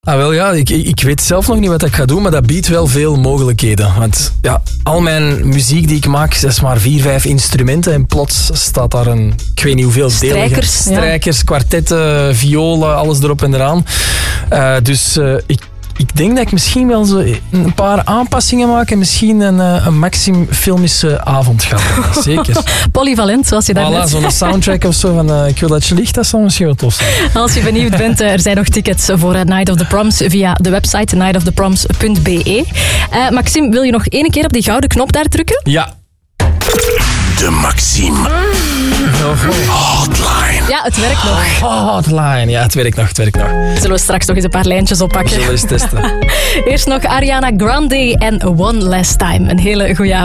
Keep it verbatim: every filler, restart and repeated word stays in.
Ah, wel ja, ik, ik weet zelf nog niet wat ik ga doen, maar dat biedt wel veel mogelijkheden. Want ja, al mijn muziek die ik maak, dat is maar vier, vijf instrumenten en plots staat daar een, ik weet niet hoeveel Strijkers. Strijkers, ja. Kwartetten, violen, alles erop en eraan. Uh, dus uh, ik Ik denk dat ik misschien wel zo een paar aanpassingen maak en misschien een, een Maxim filmische avond ga. Zeker. Polyvalent, zoals je daar voilà, net... zo'n soundtrack of zo van uh, Ik wil dat je ligt, dat zou misschien wel tof zijn. Als je benieuwd bent, er zijn nog tickets voor Night of the Proms via de website night of the proms punt b e. Uh, Maxime, wil je nog één keer op die gouden knop daar drukken? Ja. De Maxime Hotline. Ja, het werkt nog. Hotline, ja, het werkt nog, het werkt nog. Zullen we straks nog eens een paar lijntjes oppakken? Zullen we eens testen. Eerst nog Ariana Grande en One Last Time. Een hele goede avond.